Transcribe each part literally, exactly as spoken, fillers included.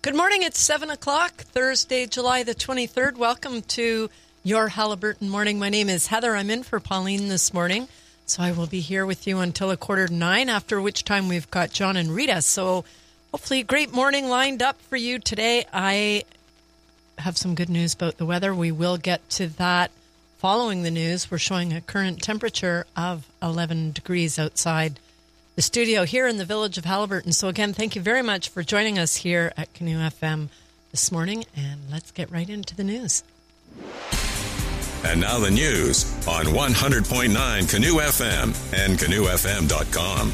Good morning. It's seven o'clock, Thursday, July the twenty-third. Welcome to your Haliburton Morning. My name is Heather. I'm in for Pauline this morning, so I will be here with you until a quarter to nine, after which time we've got John and Rita. So hopefully a great morning lined up for you today. I have some good news about the weather. We will get to that following the news. We're showing a current temperature of eleven degrees outside the studio here in the village of Haliburton. So again, thank you very much for joining us here at Canoe F M this morning, and let's get right into the news. And now the news on one hundred point nine Canoe F M and canoe f m dot com.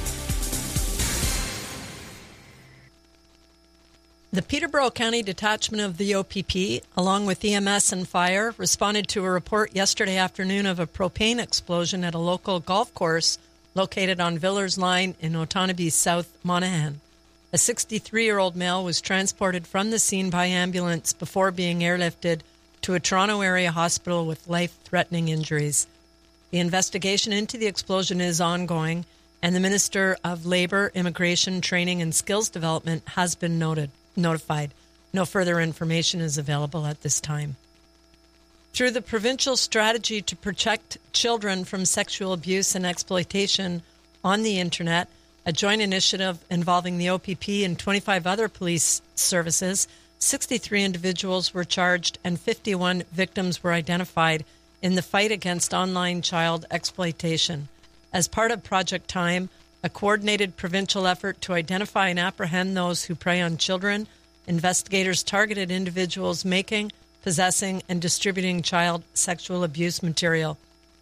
The Peterborough County Detachment of the O P P, along with E M S and fire, responded to a report yesterday afternoon of a propane explosion at a local golf course located on Villers Line in Otonabee, South Monaghan. A sixty-three-year-old male was transported from the scene by ambulance before being airlifted to a Toronto area hospital with life-threatening injuries. The investigation into the explosion is ongoing, and the Minister of Labour, Immigration, Training and Skills Development has been noted, notified. No further information is available at this time. Through the provincial strategy to protect children from sexual abuse and exploitation on the internet, a joint initiative involving the O P P and twenty-five other police services, sixty-three individuals were charged and fifty-one victims were identified in the fight against online child exploitation. As part of Project Time, a coordinated provincial effort to identify and apprehend those who prey on children, investigators targeted individuals making, possessing, and distributing child sexual abuse material.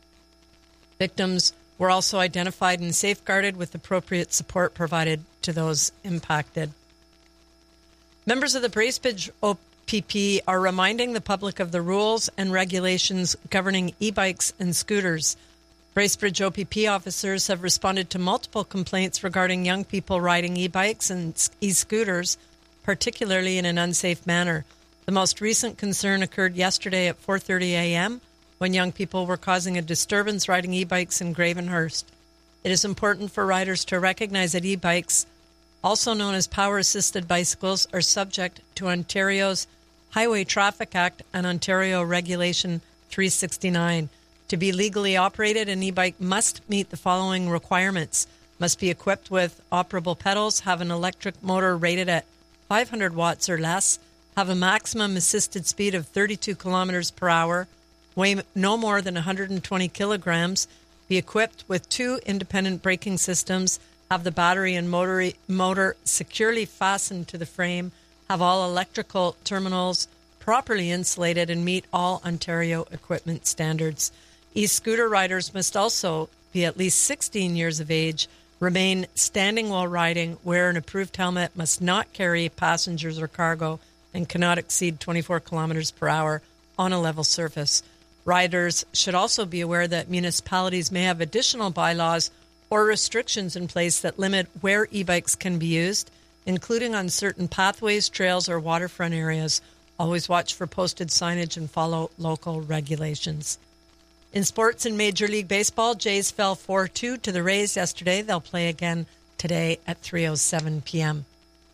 Victims were also identified and safeguarded with appropriate support provided to those impacted. Members of the Bracebridge O P P are reminding the public of the rules and regulations governing e-bikes and scooters. Bracebridge O P P officers have responded to multiple complaints regarding young people riding e-bikes and e-scooters, particularly in an unsafe manner. The most recent concern occurred yesterday at four thirty a.m. when young people were causing a disturbance riding e-bikes in Gravenhurst. It is important for riders to recognize that e-bikes, also known as power-assisted bicycles, are subject to Ontario's Highway Traffic Act and Ontario Regulation three sixty-nine. To be legally operated, an e-bike must meet the following requirements: must be equipped with operable pedals, have an electric motor rated at five hundred watts or less, have a maximum assisted speed of thirty-two kilometers per hour, weigh no more than one hundred twenty kilograms, be equipped with two independent braking systems, have the battery and motor, motor securely fastened to the frame, have all electrical terminals properly insulated, and meet all Ontario equipment standards. E-scooter riders must also be at least sixteen years of age, remain standing while riding, wear an approved helmet, must not carry passengers or cargo, and cannot exceed twenty-four kilometers per hour on a level surface. Riders should also be aware that municipalities may have additional bylaws or restrictions in place that limit where e-bikes can be used, including on certain pathways, trails, or waterfront areas. Always watch for posted signage and follow local regulations. In sports in Major League Baseball, Jays fell four two to the Rays yesterday. They'll play again today at three oh seven p.m.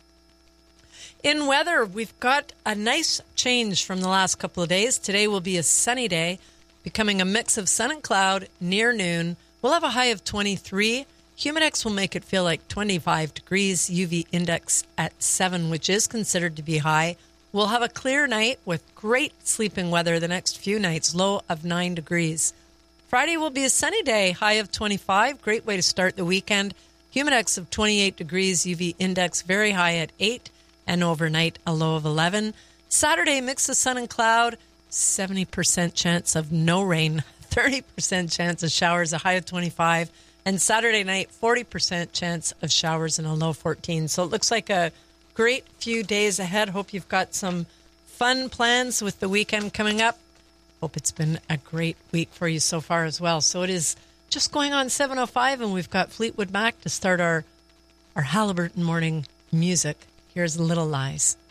In weather, we've got a nice change from the last couple of days. Today will be a sunny day, becoming a mix of sun and cloud near noon. We'll have a high of twenty-three. Humidex will make it feel like twenty-five degrees. U V index at seven, which is considered to be high. We'll have a clear night with great sleeping weather the next few nights, low of nine degrees. Friday will be a sunny day, high of twenty-five. Great way to start the weekend. Humidex of twenty-eight degrees. U V index very high at eight. And overnight, a low of eleven. Saturday, mix of sun and cloud, seventy percent chance of no rain, thirty percent chance of showers, a high of twenty-five. And Saturday night, forty percent chance of showers and a low fourteen. So it looks like a great few days ahead. Hope you've got some fun plans with the weekend coming up. Hope it's been a great week for you so far as well. So it is just going on seven oh five, and we've got Fleetwood Mac to start our, our Haliburton morning music. Here's Little Lies.